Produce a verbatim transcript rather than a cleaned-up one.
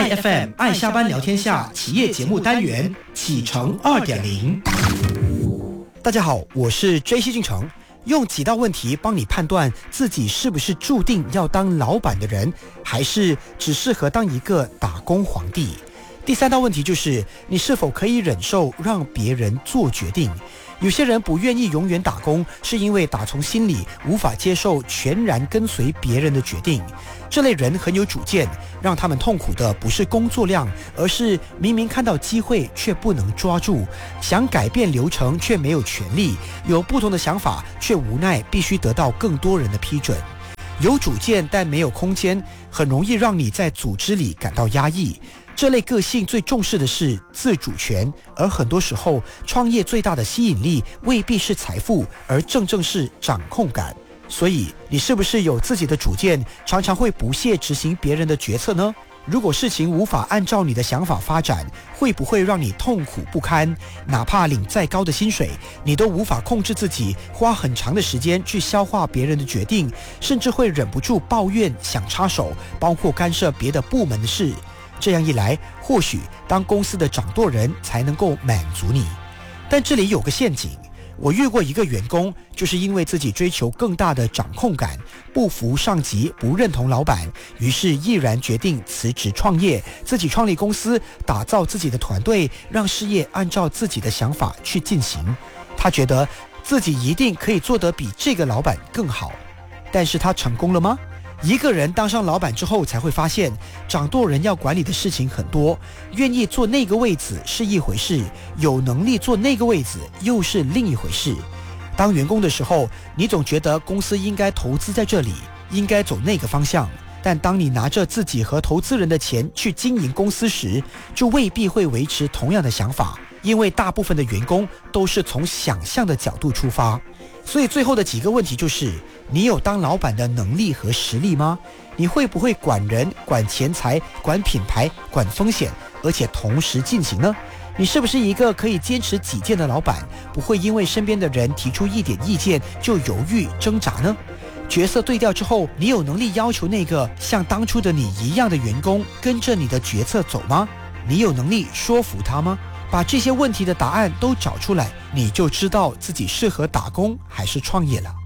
爱 F M 爱下班聊天下企业节目单元启程 二点零。 大家好，我是 J C 进程，用几道问题帮你判断自己是不是注定要当老板的人，还是只适合当一个打工皇帝。第三道问题就是你是否可以忍受让别人做决定。有些人不愿意永远打工，是因为打从心里无法接受全然跟随别人的决定。这类人很有主见，让他们痛苦的不是工作量，而是明明看到机会却不能抓住，想改变流程却没有权利，有不同的想法却无奈必须得到更多人的批准。有主见但没有空间，很容易让你在组织里感到压抑。这类个性最重视的是自主权，而很多时候创业最大的吸引力未必是财富，而正正是掌控感。所以你是不是有自己的主见，常常会不屑执行别人的决策呢？如果事情无法按照你的想法发展，会不会让你痛苦不堪？哪怕领再高的薪水，你都无法控制自己，花很长的时间去消化别人的决定，甚至会忍不住抱怨，想插手，包括干涉别的部门的事。这样一来，或许当公司的掌舵人才能够满足你。但这里有个陷阱，我遇过一个员工，就是因为自己追求更大的掌控感，不服上级，不认同老板，于是毅然决定辞职创业，自己创立公司，打造自己的团队，让事业按照自己的想法去进行。他觉得自己一定可以做得比这个老板更好。但是他成功了吗？一个人当上老板之后，才会发现掌舵人要管理的事情很多，愿意坐那个位子是一回事，有能力坐那个位子又是另一回事。当员工的时候，你总觉得公司应该投资在这里，应该走那个方向，但当你拿着自己和投资人的钱去经营公司时，就未必会维持同样的想法，因为大部分的员工都是从想象的角度出发。所以最后的几个问题就是，你有当老板的能力和实力吗？你会不会管人、管钱财、管品牌、管风险，而且同时进行呢？你是不是一个可以坚持己见的老板，不会因为身边的人提出一点意见就犹豫挣扎呢？角色对调之后，你有能力要求那个像当初的你一样的员工跟着你的决策走吗？你有能力说服他吗？把这些问题的答案都找出来，你就知道自己适合打工还是创业了。